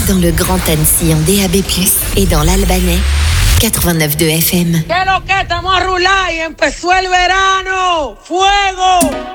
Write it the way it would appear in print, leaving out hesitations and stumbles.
Dans le Grand Annecy en DAB+, et dans l'Albanais, 89.2 FM. ¿Qué lo que estamos a rular y empezó el verano? ¡Fuego!